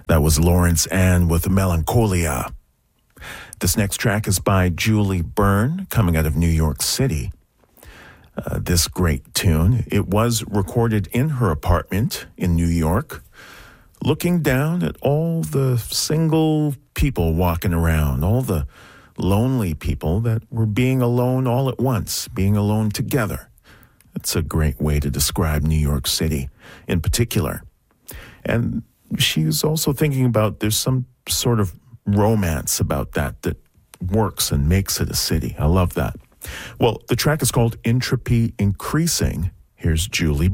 That was Lawrence Ann with Melancholia. This next track is by Julie Byrne, coming out of New York City. This great tune, it was recorded in her apartment in New York, looking down at all the single people walking around, all the lonely people that were being alone all at once, being alone together. It's a great way to describe New York City in particular. And she's also thinking about there's some sort of romance about that works and makes it a city. I love that. Well, the track is called Entropy Increasing. Here's Julie Byrne.